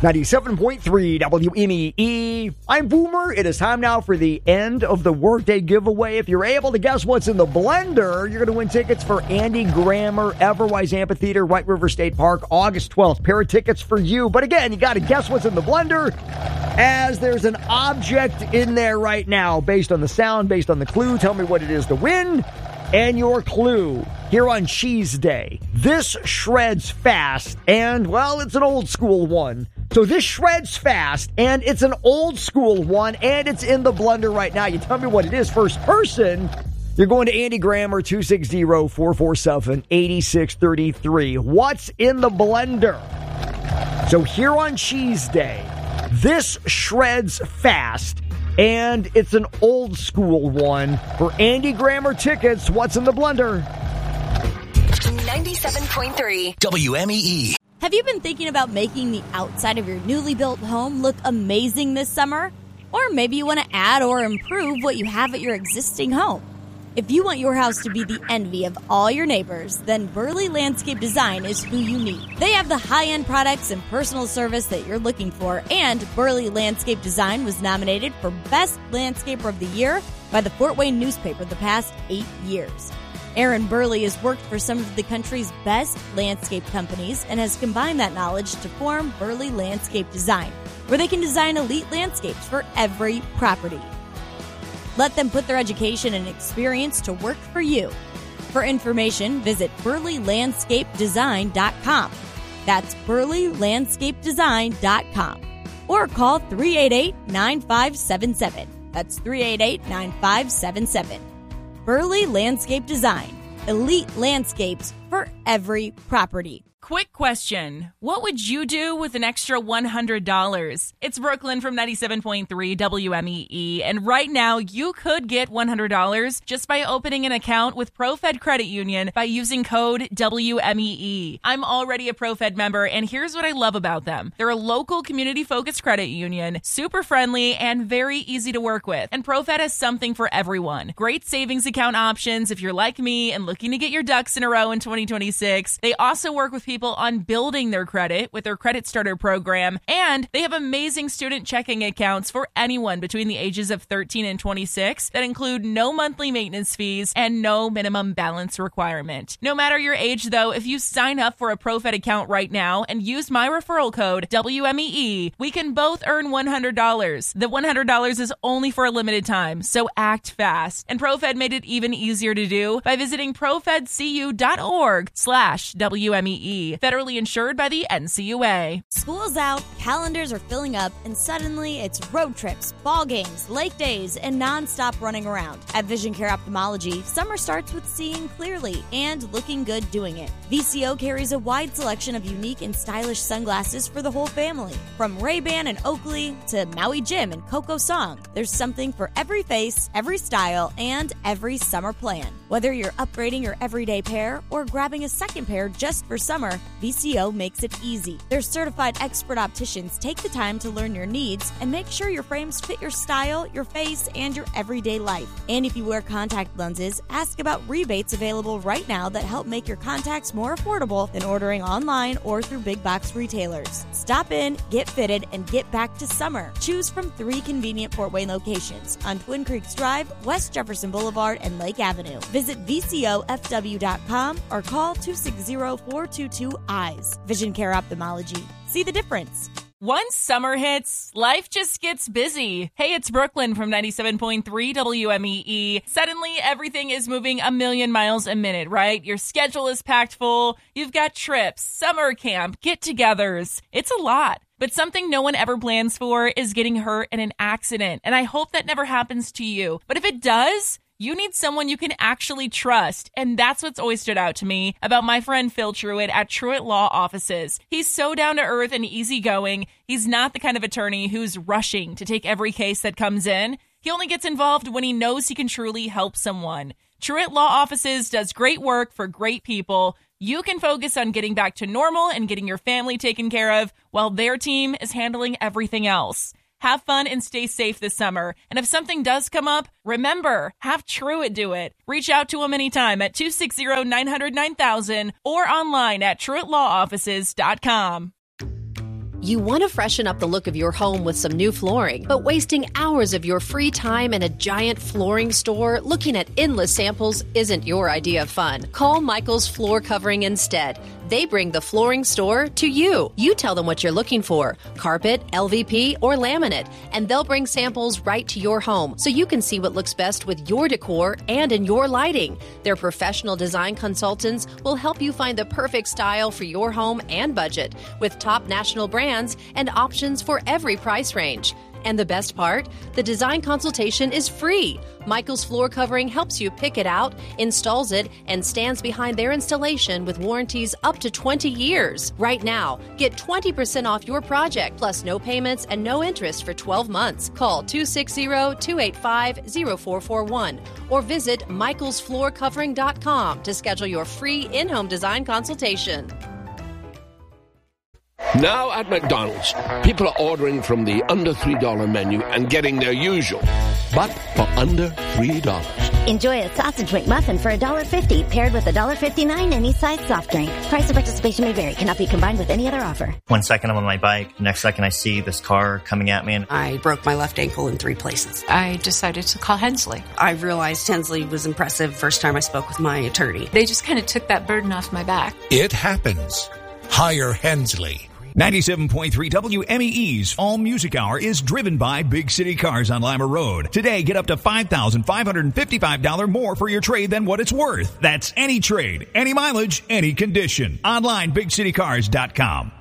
97.3 WMEE. I'm Boomer. It is time now for the end of the workday giveaway. If you're able to guess what's in the blender, you're going to win tickets for Andy Grammer, Everwise Amphitheater, White River State Park, August 12th. Pair of tickets for you. But again, you got to guess what's in the blender, as there's an object in there right now based on the sound, based on the clue. Tell me what it is to win. And your clue here on Cheese Day. This shreds fast, and, well, it's an old school one. So this shreds fast, and it's an old school one, and it's in the blender right now. You tell me what it is. First person, you're going to Andy Grammer, 260-447-8633. What's in the blender? So here on Cheese Day, this shreds fast, and it's an old school one. For Andy Grammer tickets, what's in the blender? 97.3 WMEE. Have you been thinking about making the outside of your newly built home look amazing this summer? Or maybe you want to add or improve what you have at your existing home. If you want your house to be the envy of all your neighbors, then Burley Landscape Design is who you need. They have the high-end products and personal service that you're looking for, and Burley Landscape Design was nominated for Best Landscaper of the Year by the Fort Wayne newspaper the past 8 years. Aaron Burley has worked for some of the country's best landscape companies and has combined that knowledge to form Burley Landscape Design, where they can design elite landscapes for every property. Let them put their education and experience to work for you. For information, visit burleylandscapedesign.com. That's burleylandscapedesign.com. Or call 388-9577. That's 388-9577. Burley Landscape Design. Elite landscapes for every property. Quick question. What would you do with an extra $100? It's Brooklyn from 97.3 WMEE, and right now you could get $100 just by opening an account with ProFed Credit Union by using code WMEE. I'm already a ProFed member, and here's what I love about them. They're a local community-focused credit union, super friendly, and very easy to work with. And ProFed has something for everyone. Great savings account options if you're like me and looking to get your ducks in a row in 2026. They also work with people on building their credit with their Credit Starter program, and they have amazing student checking accounts for anyone between the ages of 13 and 26 that include no monthly maintenance fees and no minimum balance requirement. No matter your age, though, if you sign up for a ProFed account right now and use my referral code WMEE, we can both earn $100. The $100 is only for a limited time, so act fast. And ProFed made it even easier to do by visiting profedcu.org/WMEE. Federally insured by the NCUA. School's out, calendars are filling up, and suddenly it's road trips, ball games, lake days, and nonstop running around. At Vision Care Ophthalmology, summer starts with seeing clearly and looking good doing it. VCO carries a wide selection of unique and stylish sunglasses for the whole family. From Ray-Ban and Oakley to Maui Jim and Coco Song, there's something for every face, every style, and every summer plan. Whether you're upgrading your everyday pair or grabbing a second pair just for summer, VCO makes it easy. Their certified expert opticians take the time to learn your needs and make sure your frames fit your style, your face, and your everyday life. And if you wear contact lenses, ask about rebates available right now that help make your contacts more affordable than ordering online or through big box retailers. Stop in, get fitted, and get back to summer. Choose from 3 convenient Fort Wayne locations on Twin Creeks Drive, West Jefferson Boulevard, and Lake Avenue. Visit VCOFW.com or call 260-422-EYES. Vision Care Ophthalmology. See the difference. Once summer hits, life just gets busy. Hey, it's Brooklyn from 97.3 WMEE. Suddenly, everything is moving a million miles a minute, right? Your schedule is packed full. You've got trips, summer camp, get-togethers. It's a lot. But something no one ever plans for is getting hurt in an accident. And I hope that never happens to you. But if it does, you need someone you can actually trust. And that's what's always stood out to me about my friend Phil Truitt at Truitt Law Offices. He's so down to earth and easygoing. He's not the kind of attorney who's rushing to take every case that comes in. He only gets involved when he knows he can truly help someone. Truitt Law Offices does great work for great people. You can focus on getting back to normal and getting your family taken care of while their team is handling everything else. Have fun and stay safe this summer. And if something does come up, remember, have Truitt do it. Reach out to him anytime at 260-900-9000 or online at TruittLawOffices.com. You want to freshen up the look of your home with some new flooring, but wasting hours of your free time in a giant flooring store looking at endless samples isn't your idea of fun. Call Michael's Floor Covering instead. They bring the flooring store to you. You tell them what you're looking for, carpet, LVP, or laminate, and they'll bring samples right to your home so you can see what looks best with your decor and in your lighting. Their professional design consultants will help you find the perfect style for your home and budget with top national brands and options for every price range. And the best part? The design consultation is free. Michael's Floor Covering helps you pick it out, installs it, and stands behind their installation with warranties up to 20 years. Right now, get 20% off your project, plus no payments and no interest for 12 months. Call 260-285-0441 or visit michaelsfloorcovering.com to schedule your free in-home design consultation. Now at McDonald's, people are ordering from the under $3 menu and getting their usual, but for under $3. Enjoy a sausage McMuffin for $1.50, paired with $1.59 any size soft drink. Price of participation may vary. Cannot be combined with any other offer. 1 second I'm on my bike. Next second I see this car coming at me. And I broke my left ankle in 3 places. I decided to call Hensley. I realized Hensley was impressive first time I spoke with my attorney. They just kind of took that burden off my back. It happens. Hire Hensley. 97.3 WMEE's All Music Hour is driven by Big City Cars on Lima Road. Today, get up to $5,555 more for your trade than what it's worth. That's any trade, any mileage, any condition. Online, BigCityCars.com.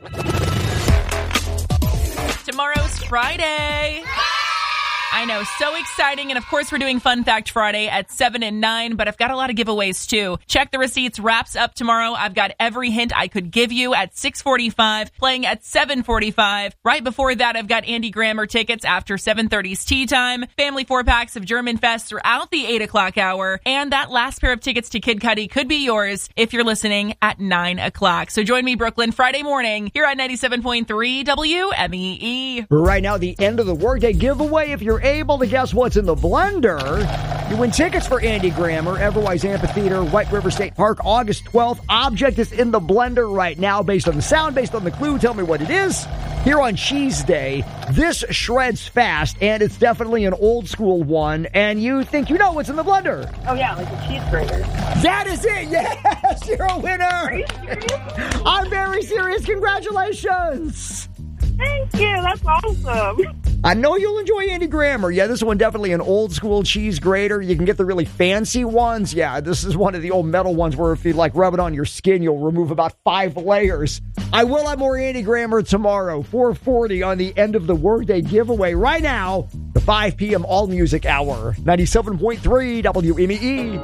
Tomorrow's Friday. I know, so exciting. And of course, we're doing Fun Fact Friday at 7 and 9, but I've got a lot of giveaways too. Check the Receipts wraps up tomorrow. I've got every hint I could give you at 6:45, playing at 7:45. Right before that, I've got Andy Grammer tickets after 7:30's tea time, family 4-packs of German Fest throughout the 8 o'clock hour, and that last pair of tickets to Kid Cudi could be yours if you're listening at 9 o'clock. So join me, Brooklyn, Friday morning here at 97.3 WMEE. Right now, the end of the workday giveaway. If you're able to guess what's in the blender, you win tickets for Andy Grammer, Everwise Amphitheater, White River State Park, August 12th. Object is in the blender right now based on the sound, based on the clue. Tell me what it is. Here on Cheese Day, this shreds fast, and it's definitely an old school one, and you think you know what's in the blender. Oh, yeah, like a cheese grater. That is it. Yes, you're a winner. Are you serious? I'm very serious. Congratulations. Thank you. That's awesome. I know you'll enjoy Andy Grammer. Yeah, this one definitely an old school cheese grater. You can get the really fancy ones. Yeah, this is one of the old metal ones where if you rub it on your skin, you'll remove about 5 layers. I will have more Andy Grammer tomorrow, 4:40 on the end of the workday giveaway. Right now, the 5 p.m. All Music Hour, 97.3 WMEE.